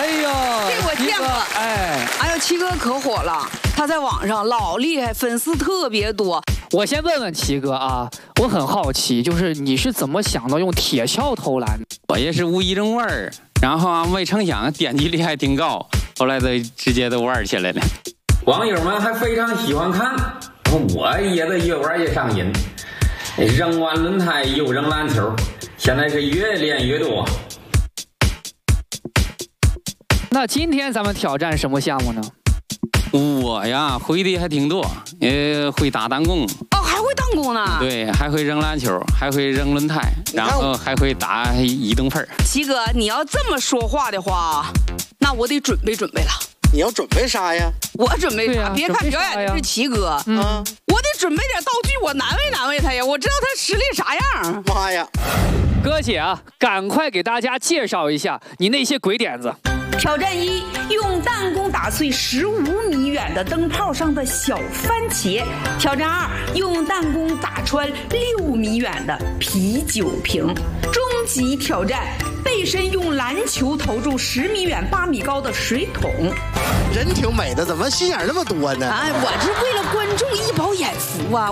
哎呦， 这我见过。哎呦，齐哥可火了，他在网上老厉害，粉丝特别多。 我先问问齐哥啊，我很好奇，就是你是怎么想到用铁锹偷懒？ 我也是无意中玩，然后没成想点击率还挺高，后来直接都玩起来了。网友们还非常喜欢看，我也得越玩越上瘾。扔完轮胎又扔篮球，现在是越练越多。 那今天咱们挑战什么项目呢？ 我呀会的还挺多，会打弹弓。 哦，还会弹弓呢？ 对，还会扔篮球，还会扔轮胎，然后还会打移动分。 齐哥，你要这么说话的话，那我得准备准备了。 你要准备啥呀？ 我准备啥？别看表演的是齐哥，我得准备点道具，我难为难为他呀。我知道他实力啥样。 妈呀！ 哥姐啊，赶快给大家介绍一下你那些鬼点子。 挑战1，用弹弓打碎15米远的灯泡上的小番茄。挑战2，用弹弓打穿6米远的啤酒瓶。终极挑战，背身用篮球投中10米远、8米高的水桶。 人挺美的，怎么心眼那么多呢？ 哎，我是为了观众一饱眼福啊。